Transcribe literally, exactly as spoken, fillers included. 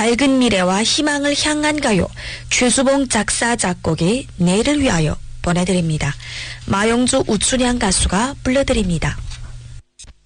밝은 미래와 희망을 향한 가요. 최수봉 작사 작곡의 내일을 위하여 보내드립니다. 마용주 우춘향 가수가 불러드립니다.